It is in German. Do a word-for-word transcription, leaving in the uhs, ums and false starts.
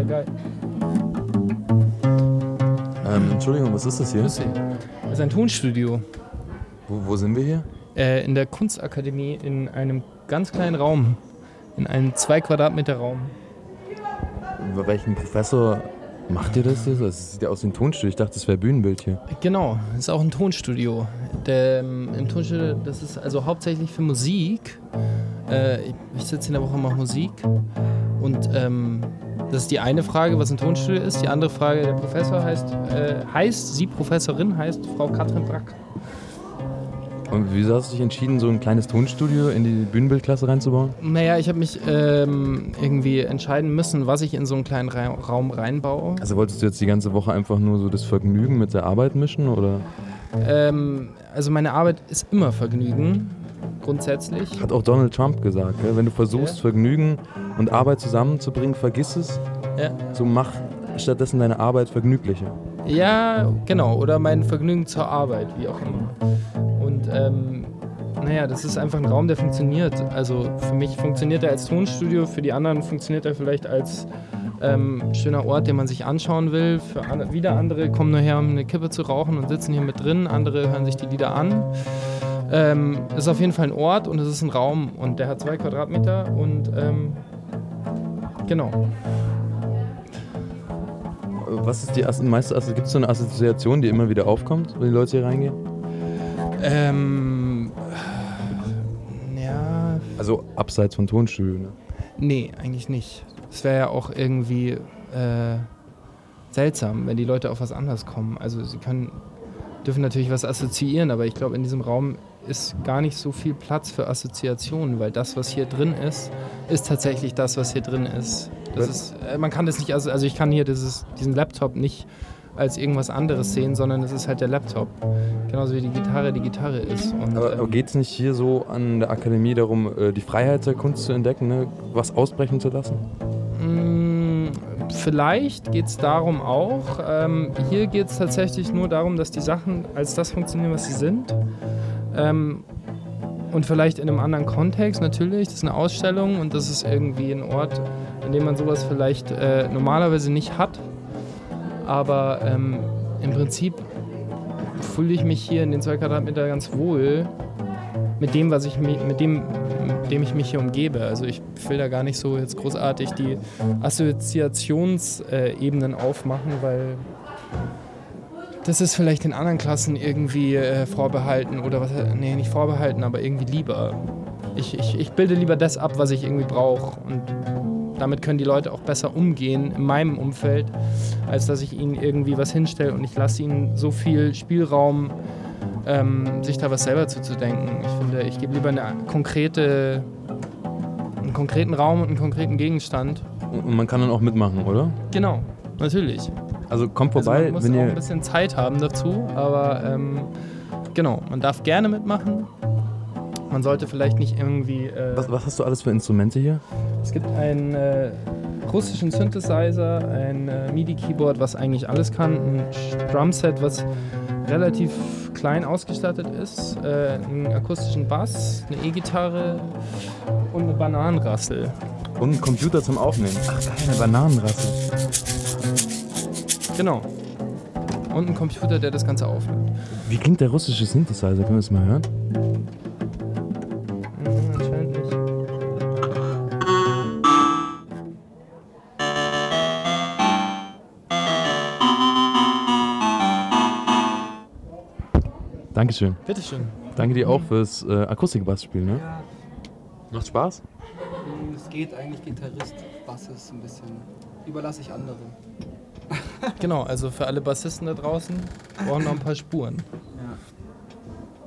total geil. Ähm, Entschuldigung, was ist das hier? Das ist ein Tonstudio. Wo, wo sind wir hier? Äh, in der Kunstakademie in einem ganz kleinen Raum. In einem zwei Quadratmeter Raum. Bei welchem Professor macht ihr das hier? Das sieht ja aus wie ein Tonstudio. Ich dachte, das wäre Bühnenbild hier. Genau, das ist auch ein Tonstudio. Der, Im Tonstudio, das ist also hauptsächlich für Musik. Äh, ich ich sitze in der Woche und mache Musik. Und ähm, das ist die eine Frage, was ein Tonstudio ist. Die andere Frage, der Professor heißt, äh, heißt sie Professorin, heißt Frau Katrin Brack. Und wieso hast du dich entschieden, so ein kleines Tonstudio in die Bühnenbildklasse reinzubauen? Naja, ich habe mich ähm, irgendwie entscheiden müssen, was ich in so einen kleinen Ra- Raum reinbaue. Also wolltest du jetzt die ganze Woche einfach nur so das Vergnügen mit der Arbeit mischen, oder? Ähm, also meine Arbeit ist immer Vergnügen, grundsätzlich. Hat auch Donald Trump gesagt, gell? Wenn du versuchst, Ja. Vergnügen und Arbeit zusammenzubringen, vergiss es. Ja. So mach stattdessen deine Arbeit vergnüglicher. Ja, genau. Oder mein Vergnügen zur Arbeit, wie auch immer. Und ähm, naja, das ist einfach ein Raum, der funktioniert. Also für mich funktioniert er als Tonstudio, für die anderen funktioniert er vielleicht als ähm, schöner Ort, den man sich anschauen will. Für an- wieder andere kommen nur her, um eine Kippe zu rauchen und sitzen hier mit drin. Andere hören sich die Lieder an. Ähm, es ist auf jeden Fall ein Ort und es ist ein Raum und der hat zwei Quadratmeter und ähm, genau. Was ist die As- meiste Assoziation? Gibt es so eine Assoziation, die immer wieder aufkommt, wenn die Leute hier reingehen? Ähm, ja, Also abseits von Tonstudio, ne? nee, eigentlich nicht. Es wäre ja auch irgendwie äh, seltsam, wenn die Leute auf was anderes kommen. Also sie können, dürfen natürlich was assoziieren, aber ich glaube, in diesem Raum ist gar nicht so viel Platz für Assoziationen, weil das, was hier drin ist, ist tatsächlich das, was hier drin ist. Das ist äh, man kann das nicht, also, also ich kann hier dieses, diesen Laptop nicht als irgendwas anderes sehen, sondern es ist halt der Laptop. Genauso wie die Gitarre die Gitarre ist. Und, Aber ähm, geht es nicht hier so an der Akademie darum, äh, die Freiheit der Kunst zu entdecken, ne? Was ausbrechen zu lassen? mh, vielleicht geht es darum auch. Ähm, hier geht es tatsächlich nur darum, dass die Sachen als das funktionieren, was sie sind. Ähm, und vielleicht in einem anderen Kontext natürlich. Das ist eine Ausstellung und das ist irgendwie ein Ort, in dem man sowas vielleicht äh, normalerweise nicht hat. Aber ähm, im Prinzip fühle ich mich hier in den zwei Quadratmeter ganz wohl mit dem, was ich mi- mit dem, mit dem ich mich hier umgebe. Also ich will da gar nicht so jetzt großartig die Assoziationsebenen aufmachen, weil das ist vielleicht in anderen Klassen irgendwie äh, vorbehalten oder was, nee, nicht vorbehalten, aber irgendwie lieber. Ich, ich, ich bilde lieber das ab, was ich irgendwie brauche und damit können die Leute auch besser umgehen in meinem Umfeld, als dass ich ihnen irgendwie was hinstelle und ich lasse ihnen so viel Spielraum, ähm, sich da was selber zuzudenken. Ich finde, ich gebe lieber eine konkrete, einen konkreten Raum und einen konkreten Gegenstand. Und man kann dann auch mitmachen, oder? Genau, natürlich. Also kommt Also vorbei, man muss wenn auch ihr... ein bisschen Zeit haben dazu, aber ähm, genau, man darf gerne mitmachen. Man sollte vielleicht nicht irgendwie... Äh, Was, was hast du alles für Instrumente hier? Es gibt einen äh, russischen Synthesizer, ein äh, MIDI-Keyboard, was eigentlich alles kann, ein Drumset, was relativ klein ausgestattet ist, äh, einen akustischen Bass, eine E-Gitarre und eine Bananenrassel. Und ein Computer zum Aufnehmen. Ach, geil, eine Bananenrasse. Genau. Und ein Computer, der das Ganze aufnimmt. Wie klingt der russische Synthesizer? Können wir das mal hören? Mhm, anscheinend nicht. Dankeschön. Bitteschön. Danke dir auch fürs äh, Akustikbassspiel, ne? Ja, Macht Spaß? es geht eigentlich Gitarrist, Bass ist ein bisschen, überlasse ich anderen. Genau, also für alle Bassisten da draußen brauchen noch ein paar Spuren.